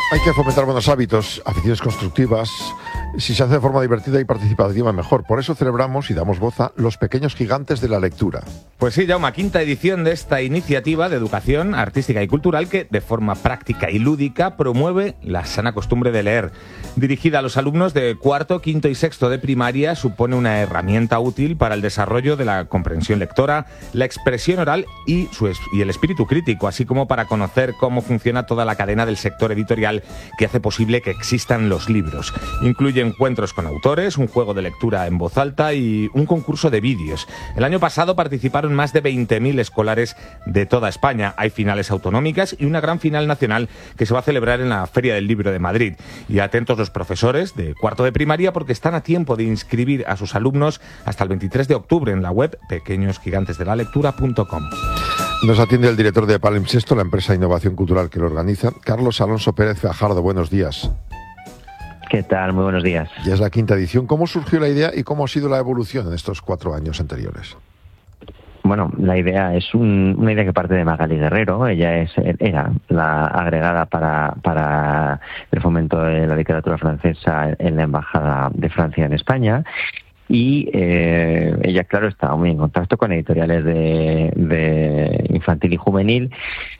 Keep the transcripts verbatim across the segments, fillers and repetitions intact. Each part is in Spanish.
Hay que fomentar buenos hábitos, aficiones constructivas. Si se hace de forma divertida y participativa, mejor. Por eso celebramos y damos voz a los pequeños gigantes de la lectura. Pues sí, Jaume, quinta edición de esta iniciativa de educación artística y cultural que, de forma práctica y lúdica, promueve la sana costumbre de leer. Dirigida a los alumnos de cuarto, quinto y sexto de primaria, supone una herramienta útil para el desarrollo de la comprensión lectora, la expresión oral y, su es- y el espíritu crítico, así como para conocer cómo funciona toda la cadena del sector editorial que hace posible que existan los libros. Incluye encuentros con autores, un juego de lectura en voz alta y un concurso de vídeos. El año pasado participaron más de veinte mil escolares de toda España. Hay finales autonómicas y una gran final nacional que se va a celebrar en la Feria del Libro de Madrid. Y atentos los profesores de cuarto de primaria porque están a tiempo de inscribir a sus alumnos hasta el veintitrés de octubre en la web pequeños gigantes de la lectura punto com. Nos atiende el director de Palimpsesto, la empresa de innovación cultural que lo organiza, Carlos Alonso Pérez Fajardo. Buenos días. ¿Qué tal? Muy buenos días. Ya es la quinta edición. ¿Cómo surgió la idea y cómo ha sido la evolución en estos cuatro años anteriores? Bueno, la idea es un, una idea que parte de Magali Guerrero. Ella es era la agregada para, para el fomento de la literatura francesa en la Embajada de Francia en España. Y eh, ella, claro, estaba muy en contacto con editoriales de, de infantil y juvenil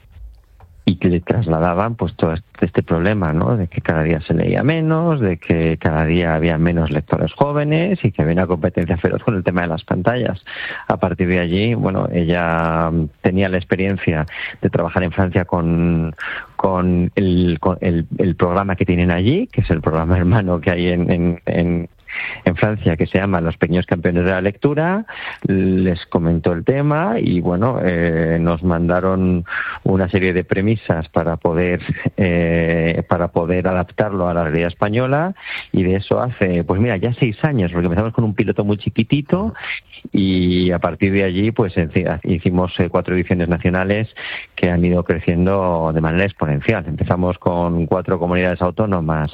y que le trasladaban pues todo este problema, ¿no? De que cada día se leía menos, de que cada día había menos lectores jóvenes y que había una competencia feroz con el tema de las pantallas. A partir de allí, bueno, ella tenía la experiencia de trabajar en Francia con, con, el, con el, el programa que tienen allí, que es el programa hermano que hay en, en, en en Francia, que se llama Los Pequeños Campeones de la Lectura. Les comentó el tema y bueno, eh, nos mandaron una serie de premisas para poder eh, para poder adaptarlo a la realidad española, y de eso hace, pues mira, ya seis años, porque empezamos con un piloto muy chiquitito y a partir de allí pues hicimos eh, cuatro ediciones nacionales que han ido creciendo de manera exponencial. Empezamos con cuatro comunidades autónomas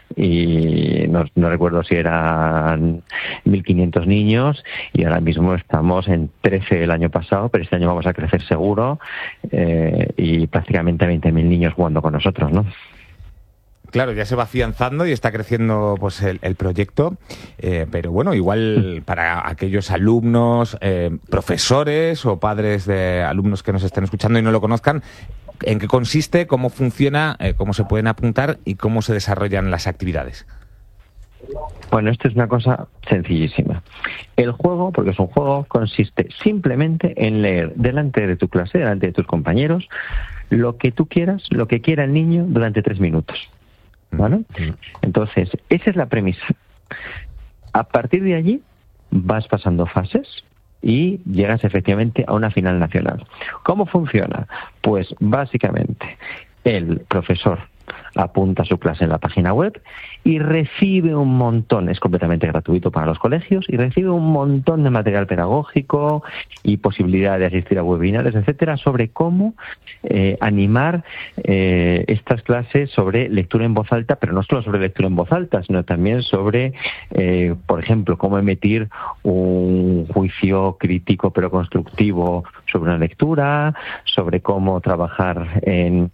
y no, no recuerdo si eran mil quinientos niños, y ahora mismo estamos en trece el año pasado, pero este año vamos a crecer seguro, eh, y prácticamente veinte mil niños jugando con nosotros, ¿no? Claro, ya se va afianzando y está creciendo pues el, el proyecto, eh, pero bueno, igual para aquellos alumnos, eh, profesores o padres de alumnos que nos estén escuchando y no lo conozcan, ¿en qué consiste, cómo funciona, eh, cómo se pueden apuntar y cómo se desarrollan las actividades? Bueno, esto es una cosa sencillísima. El juego, porque es un juego, consiste simplemente en leer delante de tu clase, delante de tus compañeros, lo que tú quieras, lo que quiera el niño durante tres minutos. ¿Vale? Entonces, esa es la premisa. A partir de allí vas pasando fases y llegas efectivamente a una final nacional. ¿Cómo funciona? Pues básicamente el profesor apunta a su clase en la página web y recibe un montón, es completamente gratuito para los colegios, y recibe un montón de material pedagógico y posibilidad de asistir a webinars, etcétera, sobre cómo eh, animar eh, estas clases sobre lectura en voz alta, pero no solo sobre lectura en voz alta, sino también sobre, eh, por ejemplo, cómo emitir un juicio crítico pero constructivo sobre una lectura, sobre cómo trabajar en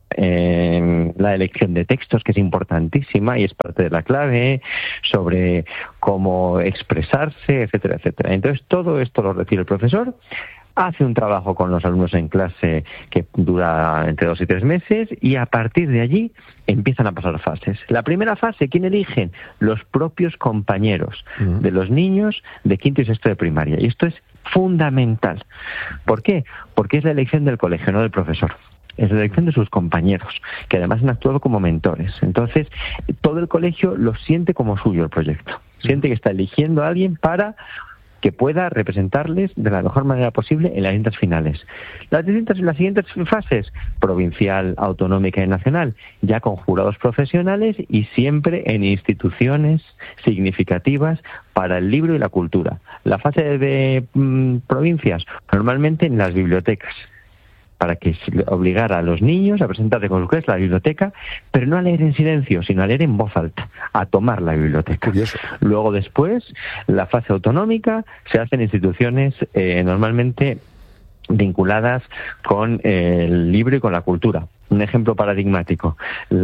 en la elección de textos, que es importantísima y es parte de la clave, sobre cómo expresarse, etcétera, etcétera. Entonces, todo esto lo recibe el profesor, hace un trabajo con los alumnos en clase que dura entre dos y tres meses, y a partir de allí empiezan a pasar fases. La primera fase, ¿quién eligen? Los propios compañeros uh-huh. de los niños de quinto y sexto de primaria. Y esto es fundamental. ¿Por qué? Porque es la elección del colegio, no del profesor. Es la elección de sus compañeros, que además han actuado como mentores. Entonces, todo el colegio lo siente como suyo el proyecto. Siente que está eligiendo a alguien para que pueda representarles de la mejor manera posible en las distintas finales. Las distintas, las siguientes fases, provincial, autonómica y nacional, ya con jurados profesionales y siempre en instituciones significativas para el libro y la cultura. La fase de, de mm, provincias, normalmente en las bibliotecas, para que obligara a los niños a presentarse con su clase a la biblioteca, pero no a leer en silencio, sino a leer en voz alta, a tomar la biblioteca. Curioso. Luego después, la fase autonómica se hace en instituciones eh, normalmente vinculadas con el libro y con la cultura. Un ejemplo paradigmático,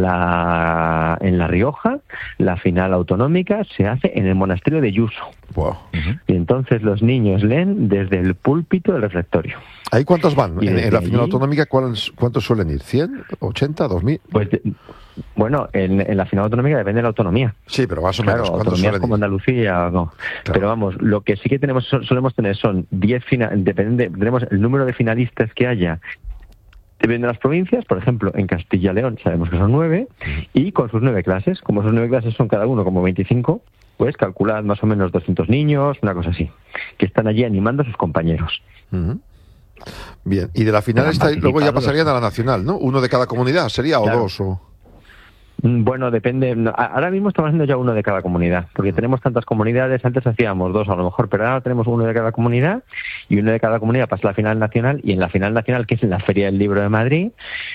la, en La Rioja, la final autonómica se hace en el monasterio de Yuso. Wow. Y entonces los niños leen desde el púlpito del refectorio. ¿Ahí cuántos van? Y En, en la final allí, autonómica, ¿cuántos, ¿cuántos suelen ir? ¿cien? ¿ochenta? ¿dos mil? Pues, de, bueno, en, en la final autonómica depende de la autonomía. Sí, pero más o Claro, menos. ¿Cuántos autonomías suelen como ir? Andalucía, no. Claro. Pero vamos, lo que sí que tenemos solemos tener son diez final, depende, tenemos el número de finalistas que haya. Depende de las provincias, por ejemplo, en Castilla y León sabemos que son nueve, y con sus nueve clases, como sus nueve clases son cada uno como veinticinco, pues calculad más o menos doscientos niños, una cosa así, que están allí animando a sus compañeros. Uh-huh. Bien, y de la final esta, luego ya pasarían a la nacional, ¿no? ¿Uno de cada comunidad sería o Claro. dos? O... Bueno, depende. Ahora mismo estamos haciendo ya uno de cada comunidad, porque tenemos tantas comunidades. Antes hacíamos dos a lo mejor, pero ahora tenemos uno de cada comunidad, y uno de cada comunidad pasa a la final nacional, y en la final nacional, que es en la Feria del Libro de Madrid,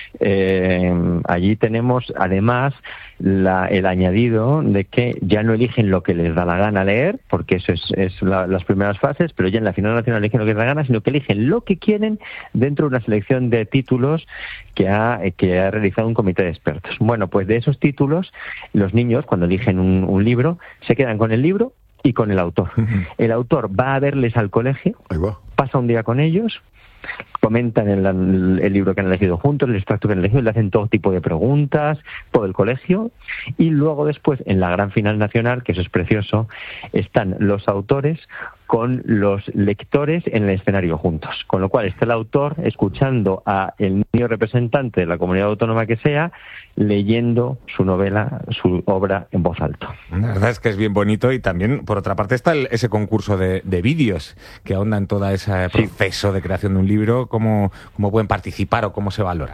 eh, allí tenemos además la, el añadido de que ya no eligen lo que les da la gana leer, porque eso es, es la, las primeras fases, pero ya en la final nacional eligen lo que les da la gana, sino que eligen lo que quieren dentro de una selección de títulos que ha, que ha realizado un comité de expertos. Bueno, pues de esos títulos, los niños, cuando eligen un, un libro, se quedan con el libro y con el autor. Uh-huh. El autor va a verles al colegio, pasa un día con ellos, comentan el, el libro que han elegido juntos, el extracto que han elegido, le hacen todo tipo de preguntas, todo el colegio, y luego después, en la gran final nacional, que eso es precioso, están los autores con los lectores en el escenario juntos, con lo cual está el autor escuchando a el niño representante de la comunidad autónoma que sea, leyendo su novela, su obra en voz alta. La verdad es que es bien bonito, y también, por otra parte, está el, ese concurso de, de vídeos que ahonda en todo ese proceso sí. de creación de un libro. ¿Cómo, cómo pueden participar o cómo se valora?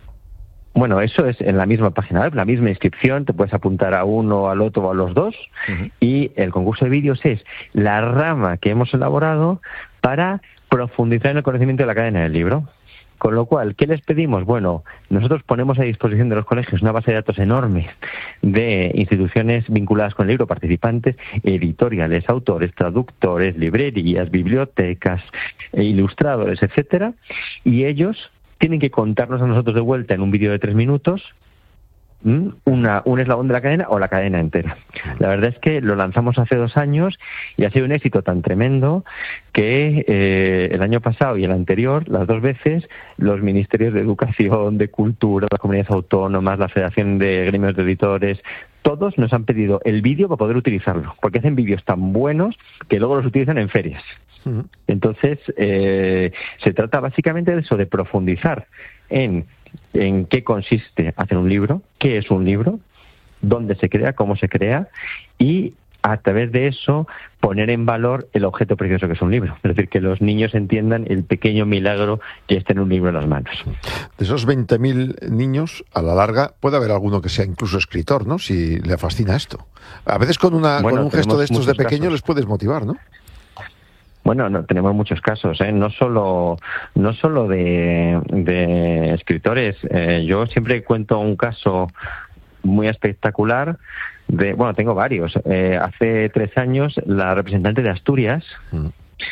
Bueno, eso es en la misma página web, la misma inscripción, te puedes apuntar a uno, al otro o a los dos, uh-huh. y el concurso de vídeos es la rama que hemos elaborado para profundizar en el conocimiento de la cadena del libro. Con lo cual, ¿qué les pedimos? Bueno, nosotros ponemos a disposición de los colegios una base de datos enorme de instituciones vinculadas con el libro, participantes, editoriales, autores, traductores, librerías, bibliotecas, ilustradores, etcétera, y ellos tienen que contarnos a nosotros de vuelta en un vídeo de tres minutos una, un eslabón de la cadena o la cadena entera. La verdad es que lo lanzamos hace dos años y ha sido un éxito tan tremendo que eh, el año pasado y el anterior, las dos veces, los ministerios de Educación, de Cultura, las comunidades autónomas, la Federación de Gremios de Editores, todos nos han pedido el vídeo para poder utilizarlo, porque hacen vídeos tan buenos que luego los utilizan en ferias. Uh-huh. Entonces, eh, se trata básicamente de eso, de profundizar en en qué consiste hacer un libro, qué es un libro, dónde se crea, cómo se crea, y a través de eso poner en valor el objeto precioso que es un libro. Es decir, que los niños entiendan el pequeño milagro que es tener un libro en las manos. De esos veinte mil niños, a la larga, puede haber alguno que sea incluso escritor, ¿no? Si le fascina esto. A veces con, una, bueno, con un gesto de estos de pequeño casos. Les puedes motivar, ¿no? Bueno, no, tenemos muchos casos, ¿eh? no solo no solo de, de escritores. Eh, yo siempre cuento un caso muy espectacular de, bueno, tengo varios. Eh, hace tres años, la representante de Asturias mm.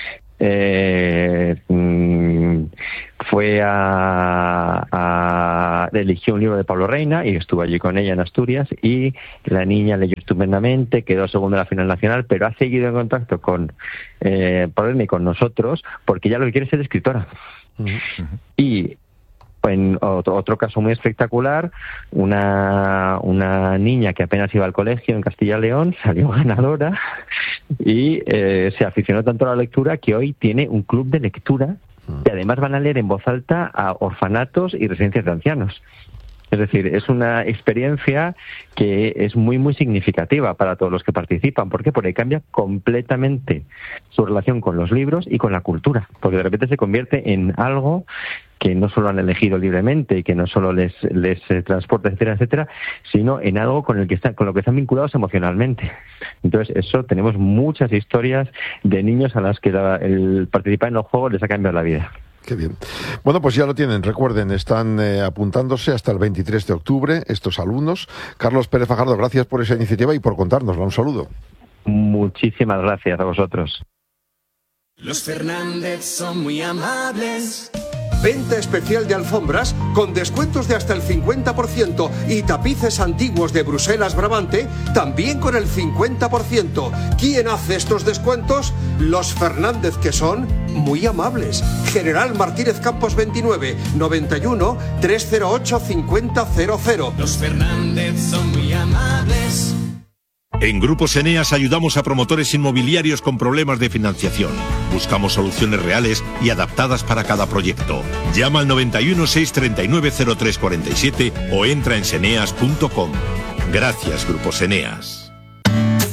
eh, mm, fue a, a eligió un libro de Pablo Reina y estuvo allí con ella en Asturias, y la niña leyó estupendamente, quedó segunda en la final nacional, pero ha seguido en contacto con eh, Pablo Reina y con nosotros porque ella lo que quiere es ser escritora. Uh-huh. Y en otro, otro caso muy espectacular, una, una niña que apenas iba al colegio en Castilla y León salió ganadora y eh, se aficionó tanto a la lectura que hoy tiene un club de lectura que además van a leer en voz alta a orfanatos y residencias de ancianos. Es decir, es una experiencia que es muy, muy significativa para todos los que participan. ¿Por qué? Porque cambia completamente su relación con los libros y con la cultura. Porque de repente se convierte en algo que no solo han elegido libremente y que no solo les, les eh, transporta, etcétera, etcétera, sino en algo con el que están, con lo que están vinculados emocionalmente. Entonces, eso, tenemos muchas historias de niños a las que la, el participar en los juegos les ha cambiado la vida. Qué bien. Bueno, pues ya lo tienen, recuerden, están eh, apuntándose hasta el veintitrés de octubre estos alumnos. Carlos Pérez Fajardo, gracias por esa iniciativa y por contárnosla. Un saludo. Muchísimas gracias a vosotros. Los Fernández son muy amables. Venta especial de alfombras con descuentos de hasta el cincuenta por ciento y tapices antiguos de Bruselas Brabante también con el cincuenta por ciento. ¿Quién hace estos descuentos? Los Fernández, que son muy amables. General Martínez Campos veintinueve, noventa y uno, trescientos ocho, cincuenta cero cero. Los Fernández son muy amables. En Grupos Eneas ayudamos a promotores inmobiliarios con problemas de financiación. Buscamos soluciones reales y adaptadas para cada proyecto. Llama al noventa y uno, seiscientos treinta y nueve, cero tres cuarenta y siete o entra en seneas punto com. Gracias, Grupos Eneas.